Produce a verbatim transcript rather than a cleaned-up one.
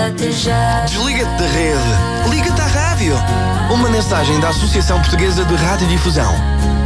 Liga-te já. Desliga-te da rede. Liga-te à rádio. Uma mensagem da Associação Portuguesa de Radiodifusão.